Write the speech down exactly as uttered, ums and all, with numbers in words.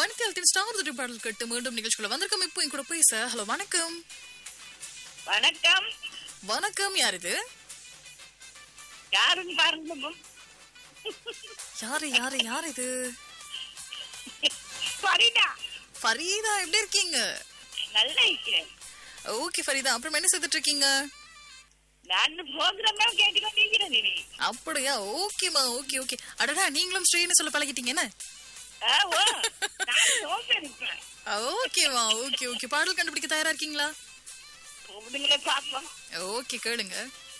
மணித்தியாலத்தின் star துடி பாடல் கேட்டு மீண்டும் நிகழ்ச்சிக்குள்ள வந்திருக்கோம். இப்போ என் கூட பேச ஹலோ வணக்கம். வணக்கம். வணக்கம். யார் இது? யாருன்னு பாருங்க. யாரு யாரு யார் இது? ஃபரீதா. ஃபரீதா எப்படி இருக்கீங்க? நல்லா இருக்கேன். ஓகே ஃபரீதா, அப்புறம் என்ன செய்துட்டு இருக்கீங்க? நான் ப்ரோகிராம் கேட்டுக்கொண்டிருக்கிறேன். நீ அப்படியா? ஓகேமா, ஓகே ஓகே. அடடா, நீங்களும் ஸ்ரீன்னு சொல்ல பழகிட்டீங்க என்ன? ஓகேமா, ஓகே ஓகே. பாடல் கண்டுபிடிக்க தயாரா இருக்கீங்களா? பாப்போம். ஓகே கேளுங்க.